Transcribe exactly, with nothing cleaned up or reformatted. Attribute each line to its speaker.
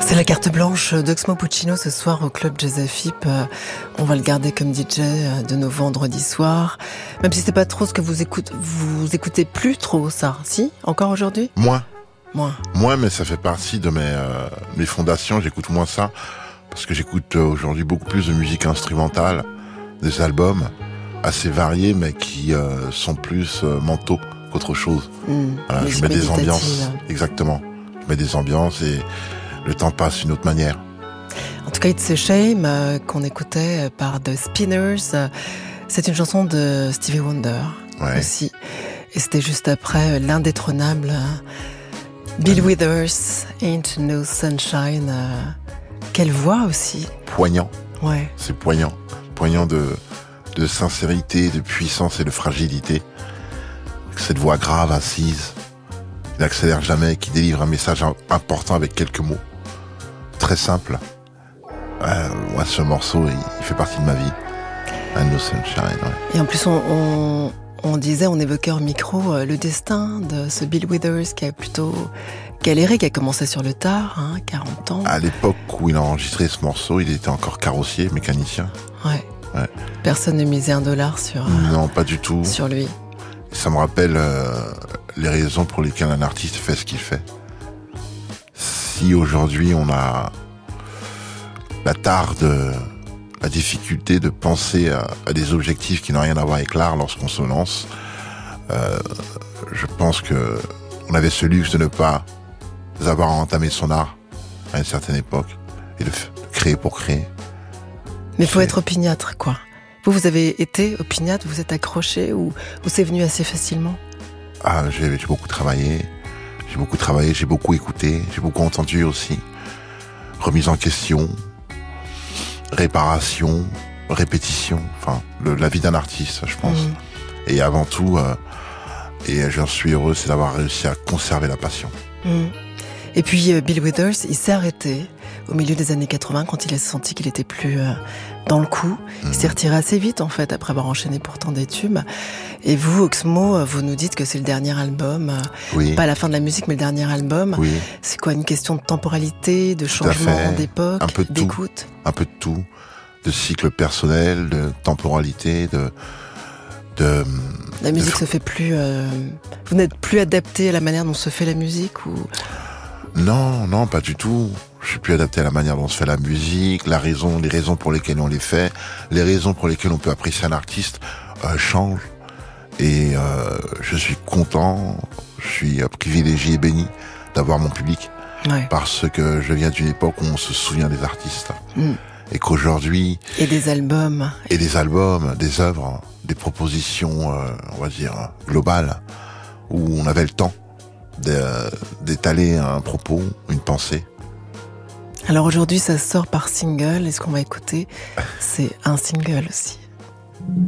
Speaker 1: C'est la carte blanche d'Oxmo Puccino ce soir au Club Jazz Afip. On va le garder comme D J de nos vendredis soirs. Même si c'est pas trop ce que vous écoutez, vous écoutez plus trop ça, si? Encore aujourd'hui?
Speaker 2: Moins.
Speaker 1: Moins.
Speaker 2: Moins, mais ça fait partie de mes, euh, mes fondations. J'écoute moins ça parce que j'écoute aujourd'hui beaucoup plus de musique instrumentale, des albums assez variés, mais qui euh, sont plus euh, mentaux qu'autre chose.
Speaker 1: Mmh,
Speaker 2: voilà, je mets des ambiances. Exactement. Je mets des ambiances et le temps passe d'une autre manière.
Speaker 1: En tout cas, It's a Shame, euh, qu'on écoutait par The Spinners, euh, c'est une chanson de Stevie Wonder ouais. aussi. Et c'était juste après euh, l'indétrônable euh, Bill Withers, Ain't No Sunshine. Euh, quelle voix aussi.
Speaker 2: Poignant.
Speaker 1: Ouais.
Speaker 2: C'est poignant. Poignant de, de sincérité, de puissance et de fragilité. Cette voix grave, assise, qui n'accélère jamais, qui délivre un message important avec quelques mots. Très simple. Euh, moi, ce morceau, il, il fait partie de ma vie. Ain't No Sunshine. Ouais.
Speaker 1: Et en plus, on, on, on disait, on évoquait au micro euh, le destin de ce Bill Withers qui a plutôt galéré, qui a commencé sur le tard, hein, quarante ans.
Speaker 2: À l'époque où il a enregistré ce morceau, il était encore carrossier, mécanicien.
Speaker 1: Ouais.
Speaker 2: ouais.
Speaker 1: Personne ne misait un dollar sur. Euh,
Speaker 2: non, pas du tout.
Speaker 1: Sur lui.
Speaker 2: Ça me rappelle euh, les raisons pour lesquelles un artiste fait ce qu'il fait. Si aujourd'hui on a la tare de la difficulté de penser à, à des objectifs qui n'ont rien à voir avec l'art lorsqu'on se lance, euh, je pense que on avait ce luxe de ne pas avoir entamé son art à une certaine époque et de, f- de créer pour créer.
Speaker 1: Mais il faut être opiniâtre, quoi. Vous, vous avez été opiniâtre, vous êtes accroché ou, ou c'est venu assez facilement?
Speaker 2: Ah, j'ai, j'ai beaucoup travaillé, j'ai beaucoup travaillé, j'ai beaucoup écouté, j'ai beaucoup entendu aussi. Remise en question, réparation, répétition, enfin, le, la vie d'un artiste, je pense. Mmh. Et avant tout, euh, et j'en suis heureux, c'est d'avoir réussi à conserver la passion.
Speaker 1: Mmh. Et puis, euh, Bill Withers, il s'est arrêté au milieu des années quatre-vingts quand il a senti qu'il était plus euh, dans le coup. Mmh. Il s'est retiré assez vite, en fait, après avoir enchaîné pourtant des tubes. Et vous, Oxmo, vous nous dites que c'est le dernier album,
Speaker 2: oui.
Speaker 1: Pas la fin de la musique, mais le dernier album.
Speaker 2: Oui.
Speaker 1: C'est quoi, une question de temporalité, de changement, d'époque,
Speaker 2: un peu de
Speaker 1: d'écoute?
Speaker 2: Tout. Un peu de tout. De cycle personnel, de temporalité, de... de
Speaker 1: la musique
Speaker 2: de...
Speaker 1: se fait plus... Euh... Vous n'êtes plus adapté à la manière dont se fait la musique ou...
Speaker 2: Non, non, pas du tout. Je suis plus adapté à la manière dont se fait la musique, la raison, les raisons pour lesquelles on les fait, les raisons pour lesquelles on peut apprécier un artiste euh, changent. Et euh, je suis content, je suis privilégié et béni d'avoir mon public.
Speaker 1: Ouais.
Speaker 2: Parce que je viens d'une époque où on se souvient des artistes. Mm. Et qu'aujourd'hui...
Speaker 1: Et des albums.
Speaker 2: Et des albums, des œuvres, des propositions, euh, on va dire, globales, où on avait le temps d'étaler un propos, une pensée.
Speaker 1: Alors aujourd'hui, ça sort par single, et ce qu'on va écouter, c'est un single aussi.